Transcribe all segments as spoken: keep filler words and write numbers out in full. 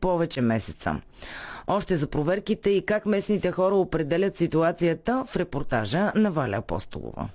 повече месеца. Още за проверките и как местните хора определят ситуацията в репортажа на Валя Апостолова.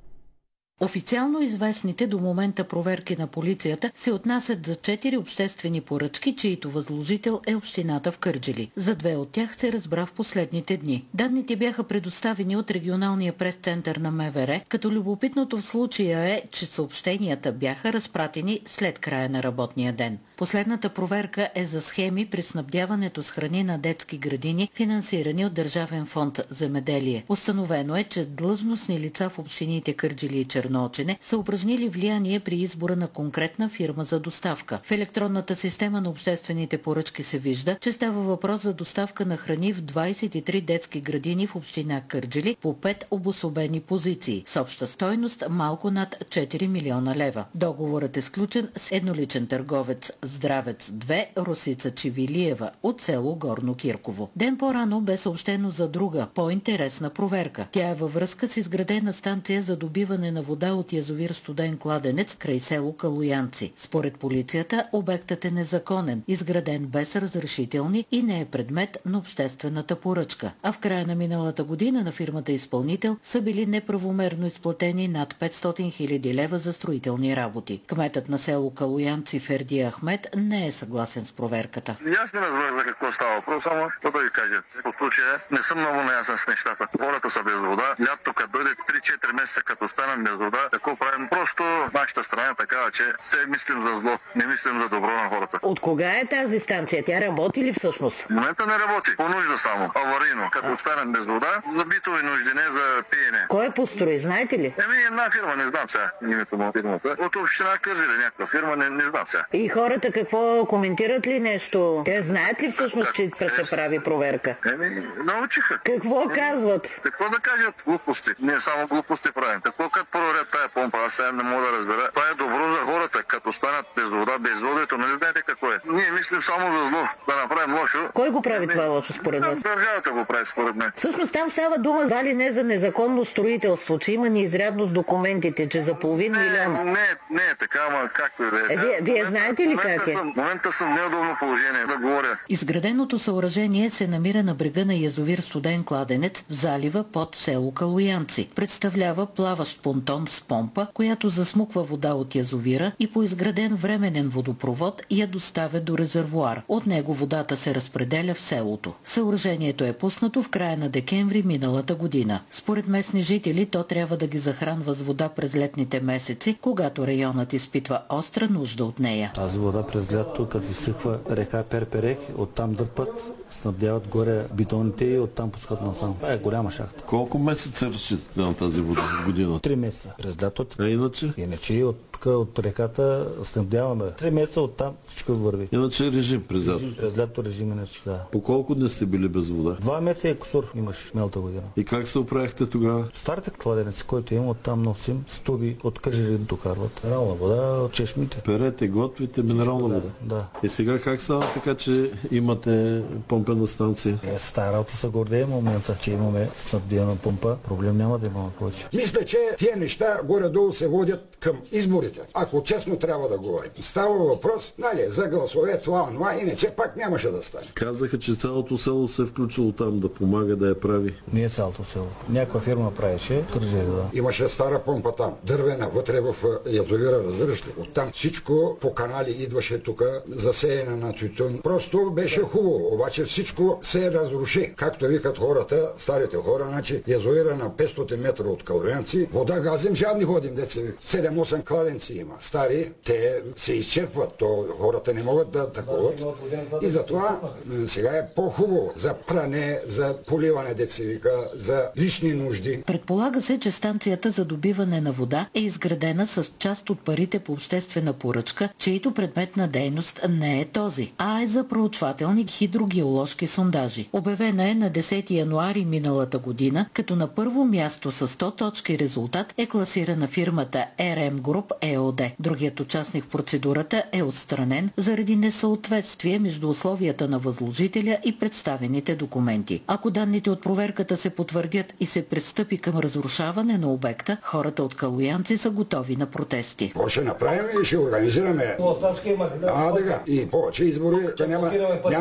Официално известните до момента проверки на полицията се отнасят за четири обществени поръчки, чието възложител е общината в Кърджали. За две от тях се разбра в последните дни. Данните бяха предоставени от регионалния прес-център на МВР, като любопитното в случая е, че съобщенията бяха разпратени след края на работния ден. Последната проверка е за схеми при снабдяването с храни на детски градини, финансирани от Държавен фонд земеделие. Установено е, че длъжностни лица в общините Кърджали и Черноочене са упражнили влияние при избора на конкретна фирма за доставка. В електронната система на обществените поръчки се вижда, че става въпрос за доставка на храни в двадесет и три детски градини в община Кърджали по пет обособени позиции с обща стойност малко над четири милиона лева. Договорът е сключен с едноличен търговец Здравец две Росица Чевилиева от село Горно Кирково. Ден по-рано бе съобщено за друга, по-интересна проверка. Тя е във връзка с изградена станция за добиване на вода от язовир Студен кладенец край село Калоянци. Според полицията, обектът е незаконен, изграден без разрешителни и не е предмет на обществената поръчка. А в края на миналата година на фирмата изпълнител са били неправомерно изплатени над петстотин хиляди лева за строителни работи. Кметът на село Калоянци Ферди Ахмед не е съгласен с проверката. Аз не разбрах за какво става въпрос, само какво да ви кажа. По случая не съм много наясен с нещата. Хората са без вода. Лято, като дойде три-четири месеца, като станем без вода, какво правим? Просто нашата страна е такава, че все мислим за зло, не мислим за добро на хората. От кога е тази станция? Тя работи ли всъщност? В момента не работи. По нужда само. Аварийно. Като а. станем без вода, за битови нужди, не за пиене. Кой е построи, знаете ли? Еми една фирма, не знам сега името му фирмата. От община Кърджали някаква фирма, не, не знам сега. И хората какво, коментират ли нещо? Те знаят ли всъщност, как, че пред се прави проверка? Еми, научиха. Какво Еми, казват? Какво да кажат? Глупости. Не само глупости правим. Какво като проверят тая помпа? Аз сега не мога да разбера. Това е добро за хората, като станат без вода, без водето. Нали знаете какво е? Ние мислим само за зло, да направим лошо. Кой го прави Еми, това лошо според вас? Държавата го прави според мен. Всъщност там става дума дали не за незаконно строителство, че има неизрядно с документите, че за половин не, милион. Не, не е така, ама както и да е. Е, вие, вие знаете ли как е? Съм, в момента съм в неудобно положение да говоря. Изграденото съоръжение се намира на брега на язовир Студен кладенец в залива под село Калоянци. Представлява плаващ понтон с помпа, която засмуква вода от язовира и по изграден временен водопровод я доставя до резервоар. От него водата се разпределя в селото. Съоръжението е пуснато в края на декември миналата година. Според местни жители, то трябва да ги захранва с вода през летните месеци, когато районът изпитва остра нужда от нея. Тази вода през лятото, като изсъхва река Перперех, оттам дърпат, снабдяват горе бидоните и оттам пускат насам. Това е голяма шахта. Колко месеца разчитате на тази вода в година? Три месеца през лятото. А иначе? Иначе от тук, от реката снабдяваме. Три месеца оттам всичко върви. Иначе режим през лято? Режим, през лято режим иначе, да. По колко дни сте били без вода? Два месеца е кусор имаш мелта година. И как се оправихте тогава? Старите кладенци, който има, оттам носим стуби от Кърджали докарват. Минерална вода от чешмите. Перете, готвите минерална вода? Да. И сега как става така, че имате помпена станция? Е, стара работа се гордеем в момента, че имаме снабдена помпа. Проблем няма да имаме повече. Мисля, че тия неща горе-долу се водят към изборите. Ако честно трябва да говорим. Става въпрос, нали, за гласове, това, това, иначе пак нямаше да стане. Казаха, че цялото село се е включило там да помага да я прави. Не е цялото село. Някаква фирма правеше, Кърджали, да. Имаше стара помпа там, дървена, вътре в язовира, разбираш ли. Оттам всичко по канали идваше тук, засеяне на тютюн. Просто беше хубаво, обаче всичко се разруши. Както викат хората, старите хора, значи язовира на петстотин метра от Калоянци, вода газим, жадни ходим, деца. седем-осем кладенци има. Стари, те се изчерпват, то хората не могат да такуват. И затова сега е по-хубаво за пране, за поливане, деца вика, за лични нужди. Предполага се, че станцията за добиване на вода е изградена с част от парите по обществена поръчка, чието предмет на дейност не е този, а е за проучвателни хидрогеоложки сондажи. Обявена е на десети януари миналата година, като на първо място с сто точки резултат е класирана фирмата Ер Ем Груп Е О Де. Другият участник в процедурата е отстранен заради несъответствие между условията на възложителя и представените документи. Ако данните от проверката се потвърдят и се пристъпи към разрушаване на обекта, хората от Калоянци са готови на протести. Какво ще направим и ще организираме? А, така. И повече избори, няма...